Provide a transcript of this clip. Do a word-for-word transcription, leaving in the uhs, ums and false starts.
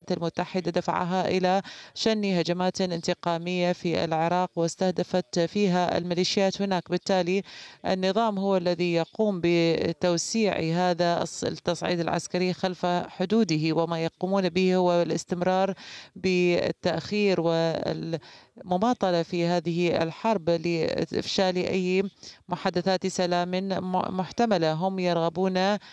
الولايات المتحدة دفعها إلى شن هجمات انتقامية في العراق واستهدفت فيها الميليشيات هناك. بالتالي النظام هو الذي يقوم بتوسيع هذا التصعيد العسكري خلف حدوده، وما يقومون به هو الاستمرار بالتأخير والمماطلة في هذه الحرب لإفشال أي محادثات سلام محتملة. هم يرغبون